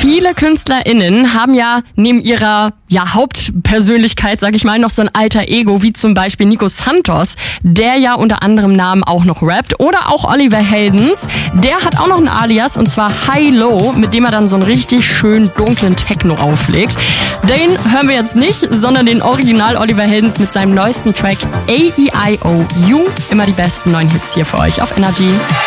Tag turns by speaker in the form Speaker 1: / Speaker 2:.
Speaker 1: Viele KünstlerInnen haben ja neben ihrer Hauptpersönlichkeit, sag ich mal, noch so ein alter Ego, wie zum Beispiel Nico Santos, der ja unter anderem Namen auch noch rappt. Oder auch Oliver Heldens, der hat auch noch ein Alias, und zwar High Low, mit dem er dann so einen richtig schön dunklen Techno auflegt. Den hören wir jetzt nicht, sondern den Original Oliver Heldens mit seinem neuesten Track A-E-I-O-U. Immer die besten neuen Hits hier für euch auf Energy.